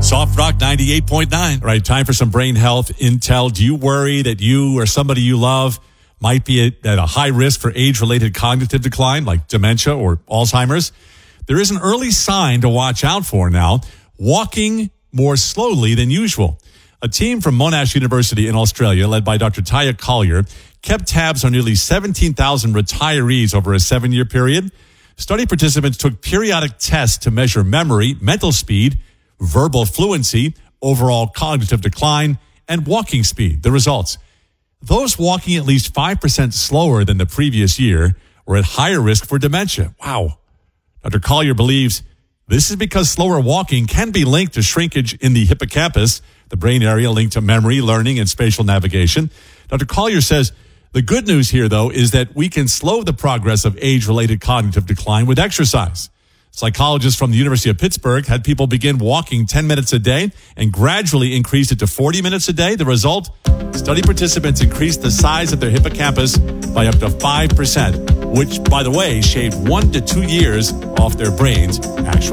Soft Rock 98.9. Right, time for some brain health intel. Do you worry that you or somebody you love might be at a high risk for age-related cognitive decline like dementia or Alzheimer's? There is an early sign to watch out for now: walking more slowly than usual. A team from Monash University in Australia, led by Dr. Taya Collier, kept tabs on nearly 17,000 retirees over a 7-year period. Study participants took periodic tests to measure memory, mental speed, verbal fluency, overall cognitive decline, and walking speed. The results: those walking at least 5% slower than the previous year were at higher risk for dementia. Wow. Dr. Collier believes this is because slower walking can be linked to shrinkage in the hippocampus, the brain area linked to memory, learning, and spatial navigation. Dr. Collier says the good news here, though, is that we can slow the progress of age-related cognitive decline with exercise. Psychologists from the University of Pittsburgh had people begin walking 10 minutes a day and gradually increased it to 40 minutes a day. The result? Study participants increased the size of their hippocampus by up to 5%, which, by the way, shaved 1 to 2 years off their brain's actual